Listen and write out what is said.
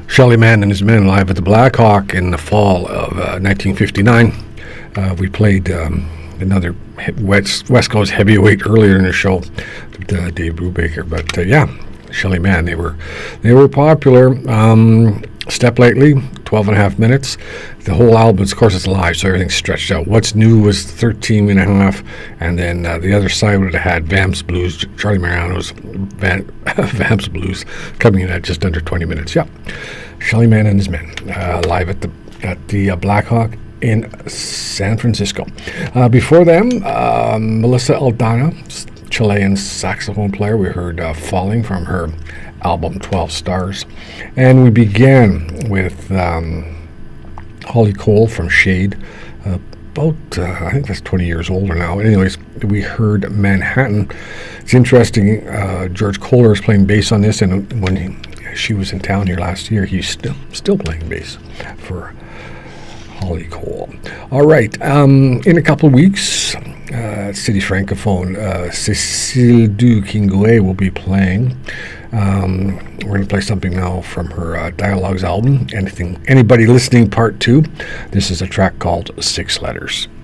Shelly Manne and his Men live at the Black Hawk in the fall of 1959. We played another West Coast heavyweight earlier in the show, Dave Brubaker. But Shelly Manne, they were popular. Step Lightly, 12 and a half minutes. The whole album, of course, it's live, so everything's stretched out. What's New was 13 and a half, and then the other side would have had Vamps Blues, Charlie Mariano's Vamps Blues, coming in at just under 20 minutes. Yeah, Shelly Manne and his Men, live at the Black Hawk in San Francisco. Before them, Melissa Aldana, Chilean saxophone player. We heard Falling from her album 12 Stars. And we began with Holly Cole from Shade, about, I think that's 20 years older now. Anyways, we heard Manhattan. It's interesting, George Kohler is playing bass on this, and when she was in town here last year, he's still playing bass for Holly Cole. All right, in a couple of weeks, City Francophone, Cécile Dukingoué will be playing. We're going to play something now from her Dialogues album, Anybody Listening Part 2. This is a track called 6 Letters.